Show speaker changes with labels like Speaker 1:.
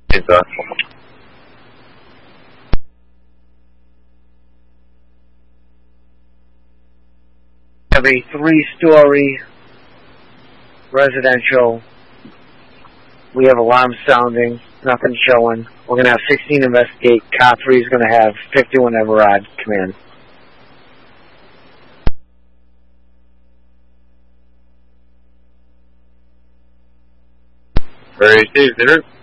Speaker 1: Exactly.
Speaker 2: Have a 3-story residential. We have alarms sounding, nothing showing. We're going to have 16 investigate. Cop 3 is going to have 51 Everard come in.
Speaker 1: Very safe, sir.